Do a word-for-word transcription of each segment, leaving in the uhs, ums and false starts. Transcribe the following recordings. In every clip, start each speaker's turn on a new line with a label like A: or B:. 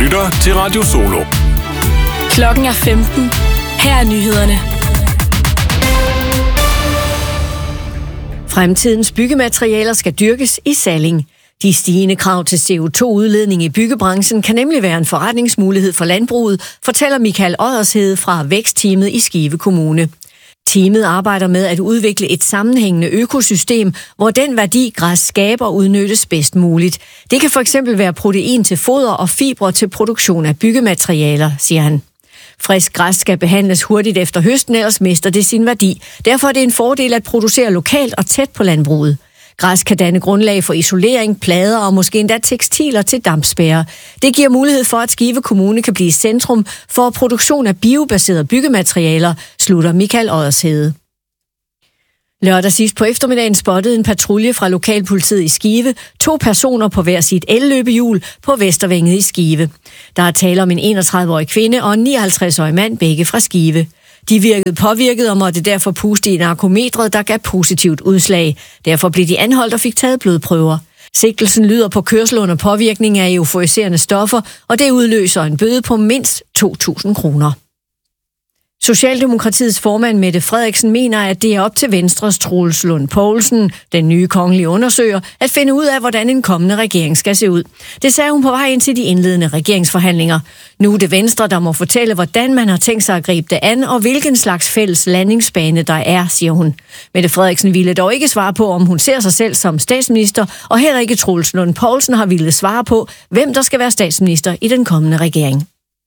A: lytter til Radio Solo.
B: Klokken er femten. Her er nyhederne.
C: Fremtidens byggematerialer skal dyrkes i Salling. De stigende krav til C O to udledning i byggebranchen kan nemlig være en forretningsmulighed for landbruget, fortæller Michael Oddershede fra Vækstteamet i Skive Kommune. Teamet arbejder med at udvikle et sammenhængende økosystem, hvor den værdi, græs skaber, udnyttes bedst muligt. Det kan for eksempel være protein til foder og fibre til produktion af byggematerialer, siger han. Frisk græs skal behandles hurtigt efter høsten, ellers mister det sin værdi. Derfor er det en fordel at producere lokalt og tæt på landbruget. Græs kan danne grundlag for isolering, plader og måske endda tekstiler til dampspærre. Det giver mulighed for, at Skive Kommune kan blive centrum for produktion af biobaserede byggematerialer, slutter Michael Oddershede. Lørdag sidst på eftermiddagen spottede en patrulje fra lokalpolitiet i Skive to personer på hver sit elløbehjul på Vestervænget i Skive. Der er tale om en enogtredive-årig kvinde og en nioghalvtreds-årig mand, begge fra Skive. De virkede påvirket og måtte derfor puste i narkometret, der gav positivt udslag. Derfor blev de anholdt og fik taget blodprøver. Sigtelsen lyder på kørsel under påvirkning af euforiserende stoffer, og det udløser en bøde på mindst to tusind kroner. Socialdemokratiets formand Mette Frederiksen mener, at det er op til Venstres Troels Lund Poulsen, den nye kongelige undersøger, at finde ud af, hvordan en kommende regering skal se ud. Det sagde hun på vej ind til de indledende regeringsforhandlinger. Nu er det Venstre, der må fortælle, hvordan man har tænkt sig at gribe det an, og hvilken slags fælles landingsbane der er, siger hun. Mette Frederiksen ville dog ikke svare på, om hun ser sig selv som statsminister, og heller ikke Troels Lund Poulsen har ville svare på, hvem der skal være statsminister i den kommende regering.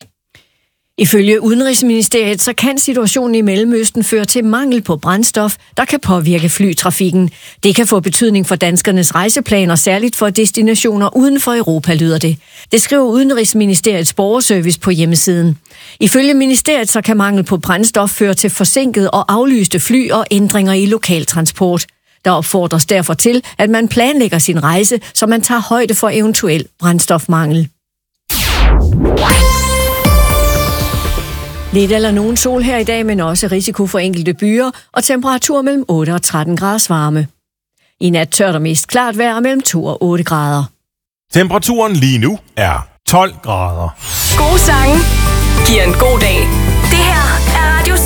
C: Ifølge Udenrigsministeriet så kan situationen i Mellemøsten føre til mangel på brændstof, der kan påvirke flytrafikken. Det kan få betydning for danskernes rejseplaner, særligt for destinationer uden for Europa, lyder det. Det skriver Udenrigsministeriets borgerservice på hjemmesiden. Ifølge ministeriet så kan mangel på brændstof føre til forsinkede og aflyste fly og ændringer i lokaltransport. Der opfordres derfor til, at man planlægger sin rejse, så man tager højde for eventuel brændstofmangel. Lidt eller nogen sol her i dag, men også risiko for enkelte byer og temperatur mellem otte og tretten grader varme. I nat tørt og mest klart vejr mellem to og otte grader.
A: Temperaturen lige nu er tolv grader.
B: Gode sange giver en god dag. Det her